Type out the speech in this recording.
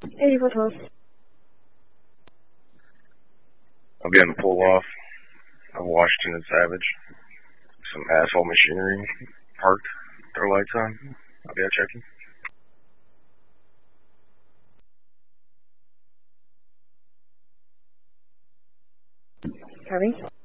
8412. I'm getting pulled off of Washington and Savage. Some asphalt machinery parked, their lights on. I'll be out checking. Copy.